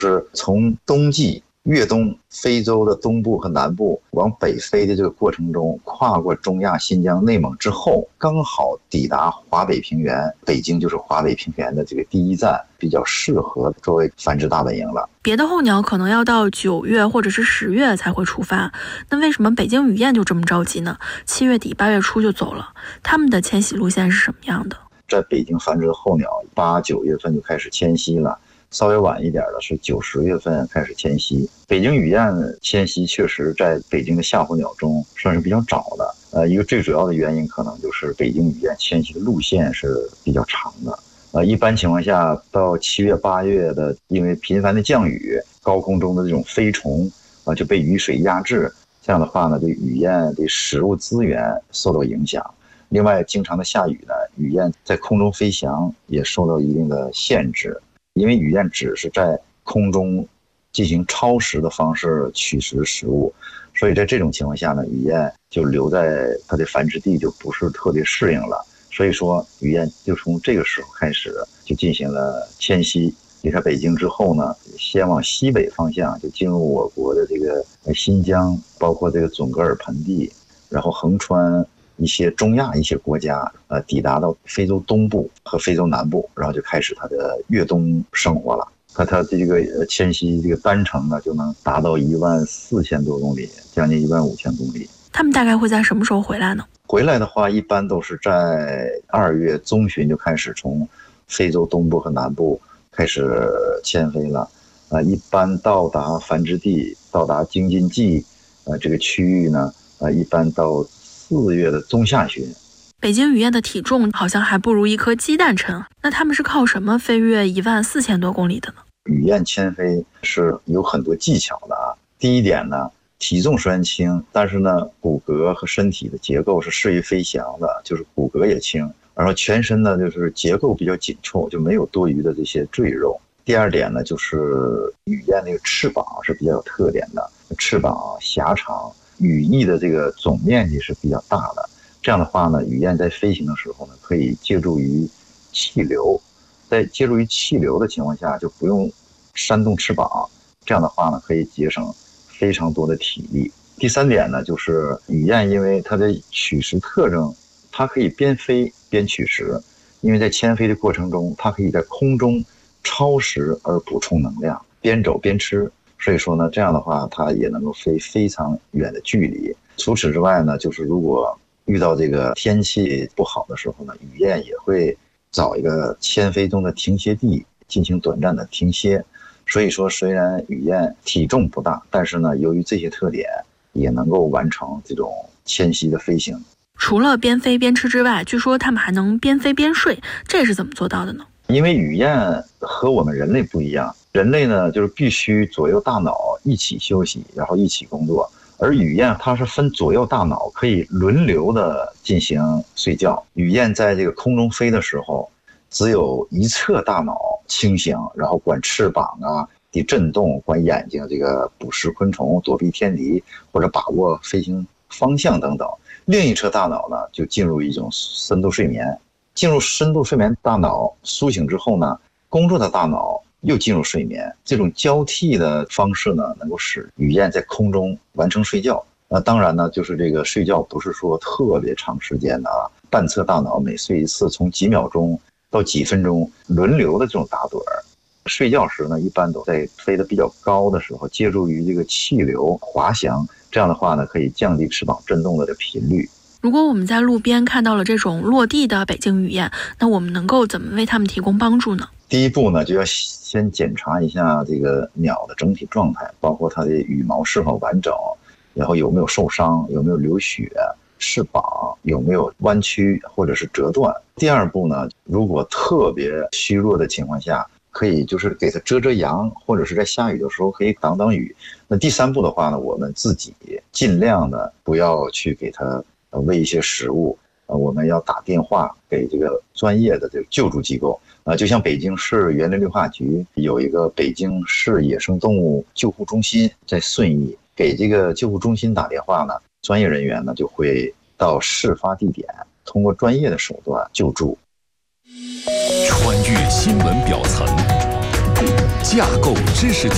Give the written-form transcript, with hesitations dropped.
是从冬季越冬非洲的东部和南部往北飞的这个过程中，跨过中亚、新疆、内蒙之后，刚好抵达华北平原，北京就是华北平原的这个第一站，比较适合作为繁殖大本营了。 别的候鸟可能要到9月或者是10月才会出发，那为什么北京雨燕就这么着急呢？7月底8月初就走了，它们的迁徙路线是什么样的？ 在北京繁殖的候鸟8、9月份就开始迁徙了。稍微晚一点的是9、10月份开始迁徙。北京雨燕迁徙确实在北京的夏候鸟中算是比较早的。一个最主要的原因可能就是北京雨燕迁徙的路线是比较长的。一般情况下到7月、8月的，因为频繁的降雨，高空中的这种飞虫就被雨水压制，这样的话呢，对雨燕的食物资源受到影响。另外，经常的下雨呢，雨燕在空中飞翔也受到一定的限制。因为雨燕只是在空中进行超时的方式取食食物，所以在这种情况下呢，雨燕就留在它的繁殖地就不是特别适应了。所以说，雨燕就从这个时候开始就进行了迁徙。离开北京之后呢，先往西北方向就进入我国的这个新疆，包括这个准噶尔盆地，然后横穿一些中亚一些国家，抵达到非洲东部和非洲南部，然后就开始它的越冬生活了。它这个迁徙这个单程呢，就能达到14000多公里，将近15000公里。 他们大概会在什么时候回来呢？ 回来的话，一般都是在2月中旬就开始从非洲东部和南部开始迁飞了。一般到达繁殖地，到达京津冀这个区域呢，一般到4月的中下旬。 北京雨燕的体重好像还不如一颗鸡蛋沉，那它们是靠什么飞越14000多公里的呢？ 雨燕迁飞是有很多技巧的啊。第一点呢，体重虽然轻，但是呢，骨骼和身体的结构是适于飞翔的，就是骨骼也轻，然后全身呢就是结构比较紧凑，就没有多余的这些赘肉。第二点呢，就是雨燕那个翅膀是比较有特点的，翅膀狭长，羽翼的这个总面积是比较大的。这样的话呢，雨燕在飞行的时候呢，可以借助于气流，在借助于气流的情况下，就不用扇动翅膀，这样的话呢，可以节省非常多的体力。第三点呢，就是雨燕因为它的取食特征，它可以边飞边取食，因为在迁飞的过程中，它可以在空中超时而补充能量，边走边吃。所以说呢，这样的话它也能够飞非常远的距离。除此之外呢，就是如果遇到这个天气不好的时候呢，雨燕也会找一个迁飞中的停歇地进行短暂的停歇。所以说，虽然雨燕体重不大，但是呢，由于这些特点，也能够完成这种迁徙的飞行。 除了边飞边吃之外，据说它们还能边飞边睡，这是怎么做到的呢？ 因为雨燕和我们人类不一样，人类呢就是必须左右大脑一起休息，然后一起工作，而雨燕它是分左右大脑可以轮流的进行睡觉。雨燕在这个空中飞的时候，只有一侧大脑清醒，然后管翅膀的震动，管眼睛这个捕食昆虫、躲避天敌或者把握飞行方向等等。另一侧大脑呢就进入一种深度睡眠。进入深度睡眠，大脑苏醒之后呢，工作的大脑又进入睡眠。这种交替的方式呢，能够使雨燕在空中完成睡觉。当然呢，就是这个睡觉不是说特别长时间的半侧大脑每睡一次，从几秒钟到几分钟轮流的这种打盹儿。睡觉时呢，一般都在飞得比较高的时候，借助于这个气流滑翔，这样的话呢，可以降低翅膀振动的频率。 如果我们在路边看到了这种落地的北京雨燕，那我们能够怎么为它们提供帮助呢？ 第一步呢，就要先检查一下这个鸟的整体状态，包括它的羽毛是否完整，然后有没有受伤，有没有流血，翅膀有没有弯曲或者是折断。第二步呢，如果特别虚弱的情况下，可以就是给它遮阳，或者是在下雨的时候可以挡雨。那第三步的话呢，我们自己尽量的不要去给它喂一些食物，我们要打电话给这个专业的这个救助机构。就像北京市园林绿化局有一个北京市野生动物救护中心在顺义，给这个救护中心打电话呢，专业人员呢就会到事发地点，通过专业的手段救助。 穿越新闻表层，架构知识体